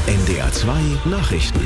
NDR 2 Nachrichten.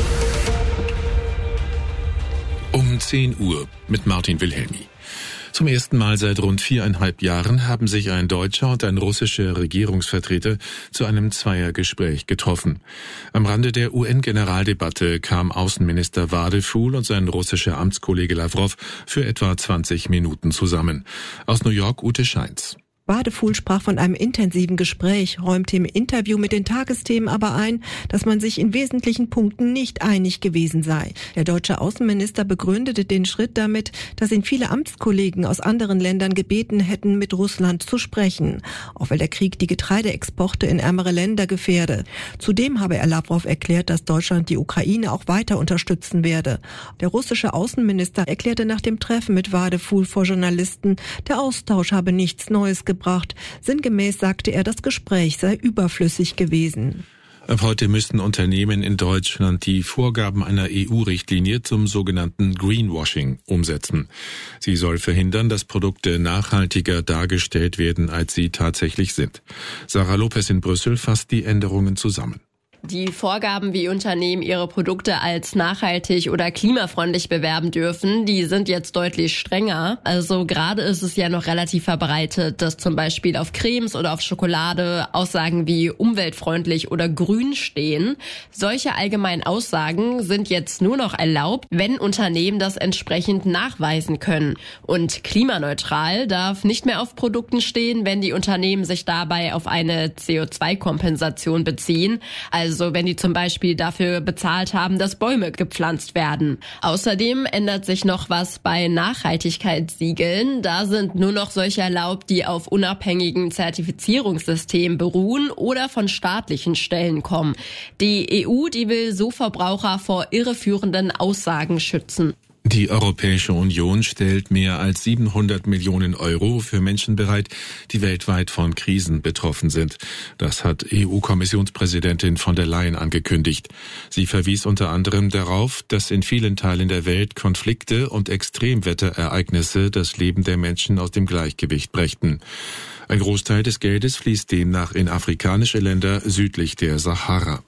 Um 10 Uhr mit Martin Wilhelmi. Zum ersten Mal seit rund 4,5 Jahren haben sich ein deutscher und ein russischer Regierungsvertreter zu einem Zweiergespräch getroffen. Am Rande der UN-Generaldebatte kam Außenminister Wadefuhl und sein russischer Amtskollege Lawrow für etwa 20 Minuten zusammen. Aus New York Ute Scheins. Wadefuhl sprach von einem intensiven Gespräch, räumte im Interview mit den Tagesthemen aber ein, dass man sich in wesentlichen Punkten nicht einig gewesen sei. Der deutsche Außenminister begründete den Schritt damit, dass ihn viele Amtskollegen aus anderen Ländern gebeten hätten, mit Russland zu sprechen, auch weil der Krieg die Getreideexporte in ärmere Länder gefährde. Zudem habe Lawrow erklärt, dass Deutschland die Ukraine auch weiter unterstützen werde. Der russische Außenminister erklärte nach dem Treffen mit Wadefuhl vor Journalisten, der Austausch habe nichts Neues gebracht. Sinngemäß sagte er, das Gespräch sei überflüssig gewesen. Ab heute müssten Unternehmen in Deutschland die Vorgaben einer EU-Richtlinie zum sogenannten Greenwashing umsetzen. Sie soll verhindern, dass Produkte nachhaltiger dargestellt werden, als sie tatsächlich sind. Sarah Lopez in Brüssel fasst die Änderungen zusammen. Die Vorgaben, wie Unternehmen ihre Produkte als nachhaltig oder klimafreundlich bewerben dürfen, die sind jetzt deutlich strenger. Also gerade ist es ja noch relativ verbreitet, dass zum Beispiel auf Cremes oder auf Schokolade Aussagen wie umweltfreundlich oder grün stehen. Solche allgemeinen Aussagen sind jetzt nur noch erlaubt, wenn Unternehmen das entsprechend nachweisen können. Und klimaneutral darf nicht mehr auf Produkten stehen, wenn die Unternehmen sich dabei auf eine CO2-Kompensation beziehen. Also wenn die zum Beispiel dafür bezahlt haben, dass Bäume gepflanzt werden. Außerdem ändert sich noch was bei Nachhaltigkeitssiegeln. Da sind nur noch solche erlaubt, die auf unabhängigen Zertifizierungssystemen beruhen oder von staatlichen Stellen kommen. Die EU, die will so Verbraucher vor irreführenden Aussagen schützen. Die Europäische Union stellt mehr als 700 Millionen Euro für Menschen bereit, die weltweit von Krisen betroffen sind. Das hat EU-Kommissionspräsidentin von der Leyen angekündigt. Sie verwies unter anderem darauf, dass in vielen Teilen der Welt Konflikte und Extremwetterereignisse das Leben der Menschen aus dem Gleichgewicht brächten. Ein Großteil des Geldes fließt demnach in afrikanische Länder südlich der Sahara.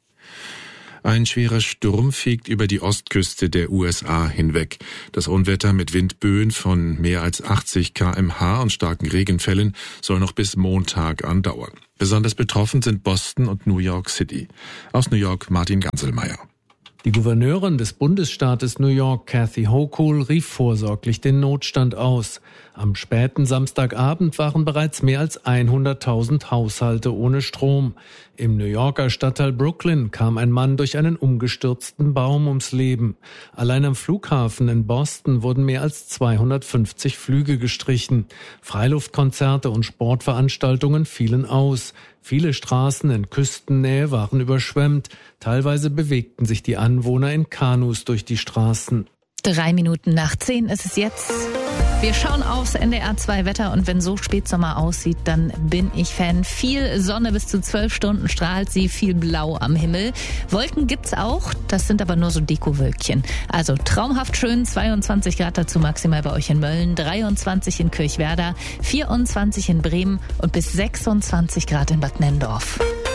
Ein schwerer Sturm fegt über die Ostküste der USA hinweg. Das Unwetter mit Windböen von mehr als 80 km/h und starken Regenfällen soll noch bis Montag andauern. Besonders betroffen sind Boston und New York City. Aus New York Martin Ganselmeier. Die Gouverneurin des Bundesstaates New York, Kathy Hochul, rief vorsorglich den Notstand aus. Am späten Samstagabend waren bereits mehr als 100.000 Haushalte ohne Strom. Im New Yorker Stadtteil Brooklyn kam ein Mann durch einen umgestürzten Baum ums Leben. Allein am Flughafen in Boston wurden mehr als 250 Flüge gestrichen. Freiluftkonzerte und Sportveranstaltungen fielen aus. Viele Straßen in Küstennähe waren überschwemmt. Teilweise bewegten sich die Anwohner in Kanus durch die Straßen. 9:03 ist es jetzt. Wir schauen aufs NDR 2 Wetter und wenn so Spätsommer aussieht, dann bin ich Fan. Viel Sonne, bis zu 12 Stunden strahlt sie, viel Blau am Himmel. Wolken gibt's auch, das sind aber nur so Dekowölkchen. Also traumhaft schön, 22 Grad dazu maximal bei euch in Mölln, 23 in Kirchwerder, 24 in Bremen und bis 26 Grad in Bad Nenndorf.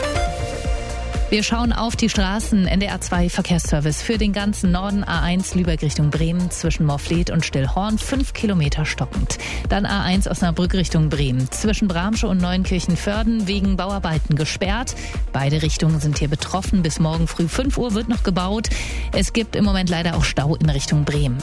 Wir schauen auf die Straßen. NDR 2 Verkehrsservice für den ganzen Norden. A1 Lübeck Richtung Bremen zwischen Morfleet und Stillhorn 5 Kilometer stockend. Dann A1 Osnabrück Richtung Bremen zwischen Bramsche und Neunkirchen-Förden wegen Bauarbeiten gesperrt. Beide Richtungen sind hier betroffen. Bis morgen früh 5 Uhr wird noch gebaut. Es gibt im Moment leider auch Stau in Richtung Bremen.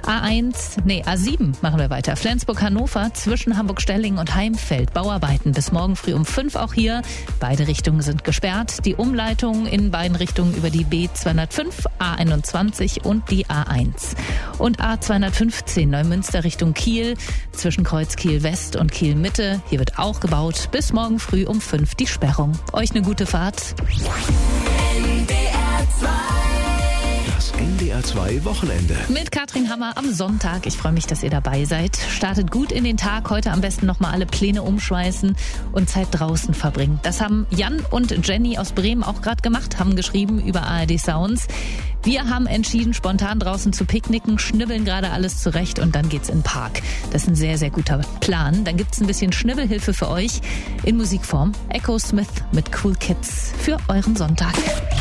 A7 machen wir weiter. Flensburg-Hannover zwischen Hamburg-Stellingen und Heimfeld. Bauarbeiten bis morgen früh um 5 auch hier. Beide Richtungen sind gesperrt. Die Umleitung in beiden Richtungen über die B205, A21 und die A1. Und A215 Neumünster Richtung Kiel zwischen Kreuz Kiel West und Kiel Mitte. Hier wird auch gebaut. Bis morgen früh um 5 die Sperrung. Euch eine gute Fahrt. Das NDR 2 Wochenende. Mit Katrin Hammer am Sonntag. Ich freue mich, dass ihr dabei seid. Startet gut in den Tag. Heute am besten nochmal alle Pläne umschmeißen und Zeit draußen verbringen. Das haben Jan und Jenny aus Bremen auch gerade gemacht, haben geschrieben über ARD Sounds. Wir haben entschieden, spontan draußen zu picknicken, schnibbeln gerade alles zurecht und dann geht's in den Park. Das ist ein sehr, sehr guter Plan. Dann gibt's ein bisschen Schnibbelhilfe für euch in Musikform. Echo Smith mit Cool Kids für euren Sonntag.